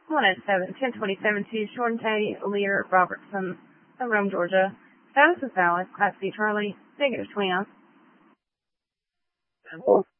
107-1027 to Shorty Lear Robertson of Rome, Georgia. Status is valid. Class B Charlie, negative 20 ounce.